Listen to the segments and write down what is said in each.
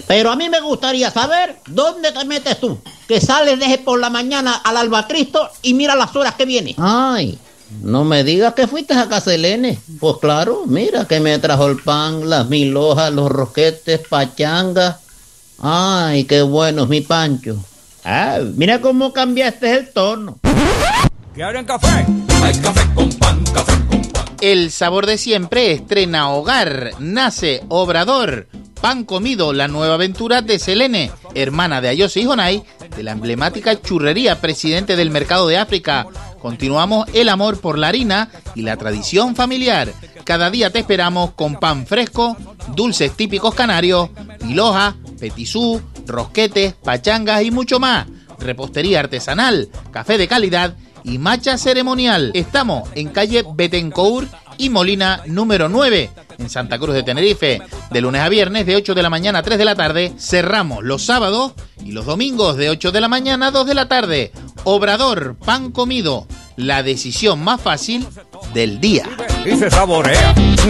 Pero a mí me gustaría saber dónde te metes tú, que sales desde por la mañana al Albacristo y mira las horas que viene. Ay, no me digas que fuiste a Caselene. Pues claro, mira que me trajo el pan, las 1000 hojas, los roquetes, pachangas. Ay, qué bueno es mi Pancho. Ah, mira cómo cambiaste el tono. ¿Que abran café? Hay café con pan, café con pan. El sabor de siempre estrena Hogar, nace Obrador. Pan comido, la nueva aventura de Selene, hermana de Ayosi y Jonay, de la emblemática churrería Presidente del Mercado de África. Continuamos el amor por la harina y la tradición familiar. Cada día te esperamos con pan fresco, dulces típicos canarios, piloja, petisú, rosquetes, pachangas y mucho más. Repostería artesanal, café de calidad y matcha ceremonial. Estamos en calle Bettencourt y Molina número 9, en Santa Cruz de Tenerife, de lunes a viernes de 8 de la mañana a 3 de la tarde. Cerramos los sábados y los domingos de 8 de la mañana a 2 de la tarde. Obrador, pan comido, la decisión más fácil del día. Y se saborea.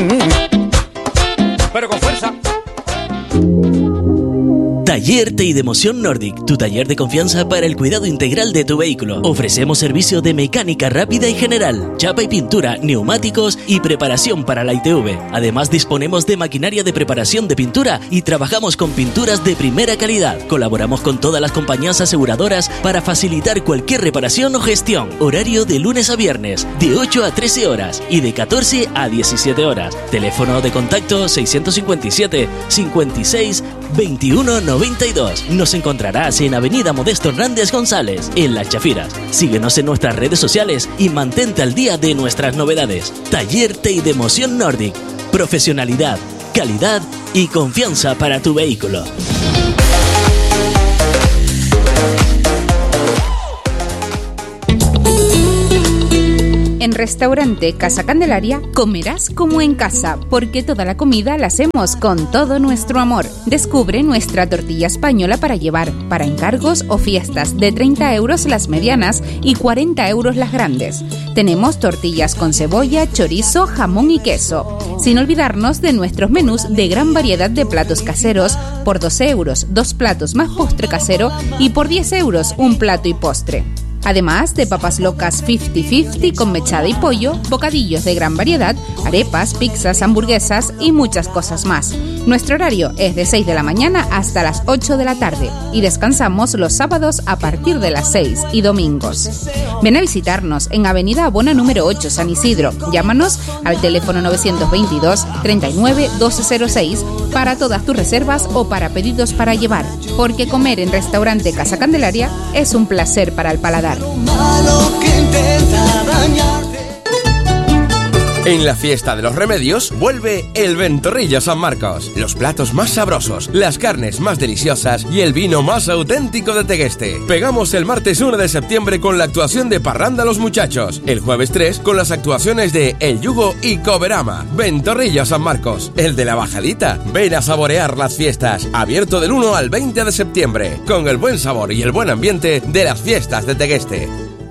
Pero con fuerza. Taller TI de Moción Nordic, tu taller de confianza para el cuidado integral de tu vehículo. Ofrecemos servicio de mecánica rápida y general, chapa y pintura, neumáticos y preparación para la ITV. Además disponemos de maquinaria de preparación de pintura y trabajamos con pinturas de primera calidad. Colaboramos con todas las compañías aseguradoras para facilitar cualquier reparación o gestión. Horario de lunes a viernes, de 8 a 13 horas y de 14 a 17 horas. Teléfono de contacto 657 56 21 92. Nos encontrarás en Avenida Modesto Hernández González, en Las Chafiras. Síguenos en nuestras redes sociales y mantente al día de nuestras novedades. Taller TI de Moción Nordic. Profesionalidad, calidad y confianza para tu vehículo. En Restaurante Casa Candelaria comerás como en casa, porque toda la comida la hacemos con todo nuestro amor. Descubre nuestra tortilla española para llevar, para encargos o fiestas, de 30 euros las medianas y 40 euros las grandes. Tenemos tortillas con cebolla, chorizo, jamón y queso. Sin olvidarnos de nuestros menús de gran variedad de platos caseros, por 12 euros, 2 platos más postre casero y por 10 euros un plato y postre. Además de papas locas 50-50 con mechada y pollo, bocadillos de gran variedad, arepas, pizzas, hamburguesas y muchas cosas más. Nuestro horario es de 6 de la mañana hasta las 8 de la tarde y descansamos los sábados a partir de las 6 y domingos. Ven a visitarnos en Avenida Abona número 8, San Isidro. Llámanos al teléfono 922 39 1206 para todas tus reservas o para pedidos para llevar, porque comer en Restaurante Casa Candelaria es un placer para el paladar. En la fiesta de los remedios vuelve el Ventorrillo San Marcos. Los platos más sabrosos, las carnes más deliciosas y el vino más auténtico de Tegueste. Pegamos el martes 1 de septiembre con la actuación de Parranda Los Muchachos. El jueves 3 con las actuaciones de El Yugo y Coberama. Ventorrillo San Marcos, el de la bajadita. Ven a saborear las fiestas. Abierto del 1 al 20 de septiembre. Con el buen sabor y el buen ambiente de las fiestas de Tegueste.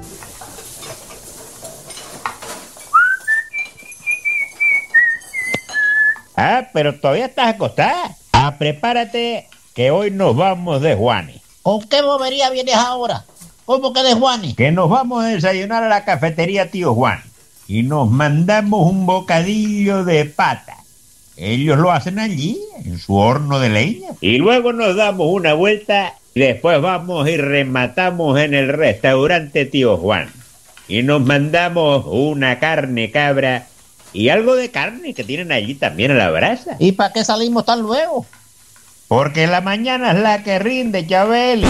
Ah, pero todavía estás acostada. Ah, prepárate, que hoy nos vamos de Juanes. ¿Con qué bobería vienes ahora? ¿Cómo que de Juanes? Que nos vamos a desayunar a la cafetería Tío Juan. Y nos mandamos un bocadillo de pata. Ellos lo hacen allí, en su horno de leña. Y luego nos damos una vuelta y después vamos y rematamos en el restaurante Tío Juan. Y nos mandamos una carne cabra y algo de carne que tienen allí también a la brasa. ¿Y para qué salimos tan luego? Porque la mañana es la que rinde, Chabeli.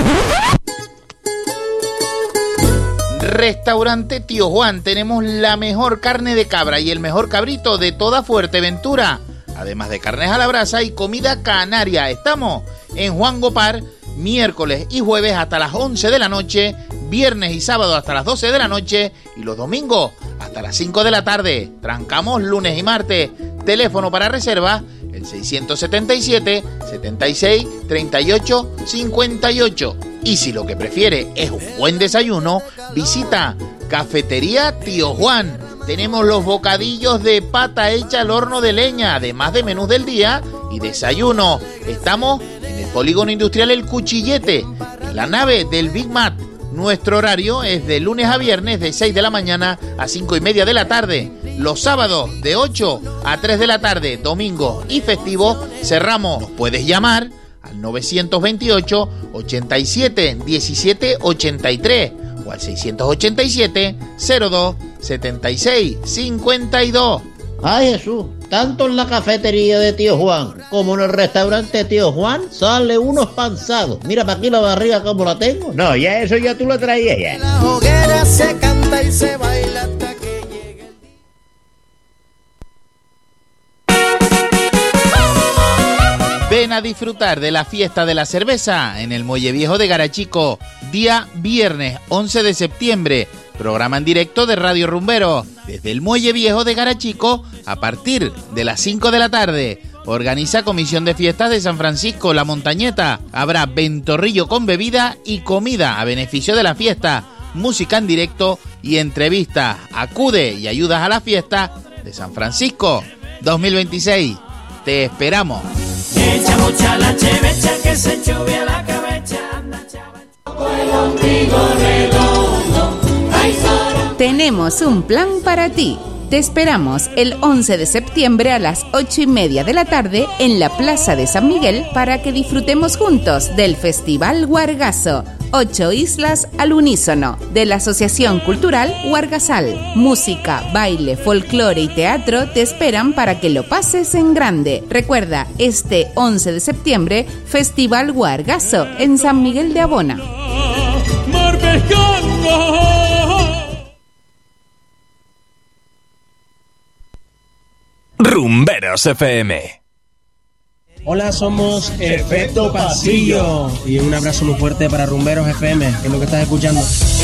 Restaurante Tío Juan, tenemos la mejor carne de cabra y el mejor cabrito de toda Fuerteventura. Además de carnes a la brasa y comida canaria. Estamos en Juan Gopar, miércoles y jueves hasta las 11 de la noche, viernes y sábado hasta las 12 de la noche y los domingos hasta las 5 de la tarde. Trancamos lunes y martes. Teléfono para reserva el 677 76 38 58. Y si lo que prefiere es un buen desayuno, visita Cafetería Tío Juan. Tenemos los bocadillos de pata hecha al horno de leña, además de menús del día y desayuno. Estamos en el Polígono Industrial El Cuchillete, en la nave del Big Mat. Nuestro horario es de lunes a viernes de 6 de la mañana a 5:30 de la tarde. Los sábados de 8 a 3 de la tarde, domingos y festivos cerramos. Nos puedes llamar al 928 87 17 83 o al 687 02 76 52. Ay, Jesús, tanto en la cafetería de Tío Juan como en el restaurante de Tío Juan sale unos panzados. Mira para aquí la barriga como la tengo. No, ya eso ya tú lo traías ya. La hoguera se canta y se baila hasta que llegue el día. Ven a disfrutar de la fiesta de la cerveza en el Muelle Viejo de Garachico, día viernes 11 de septiembre. Programa en directo de Radio Rumbero desde el Muelle Viejo de Garachico a partir de las 5 de la tarde. Organiza Comisión de Fiestas de San Francisco, La Montañeta. Habrá ventorrillo con bebida y comida a beneficio de la fiesta, música en directo y entrevistas. Acude y ayudas a la fiesta de San Francisco 2026. Te esperamos. Echa mucha la chevecha que se chube a la cabeza. Tenemos un plan para ti. Te esperamos el 11 de septiembre a las 8:30 de la tarde en la Plaza de San Miguel para que disfrutemos juntos del Festival Huargazo. 8 islas al unísono de la Asociación Cultural Huargasal. Música, baile, folclore y teatro te esperan para que lo pases en grande. Recuerda, este 11 de septiembre, Festival Huargazo en San Miguel de Abona. Rumberos FM. Hola, somos Efecto Pasillo y un abrazo muy fuerte para Rumberos FM, que es lo que estás escuchando.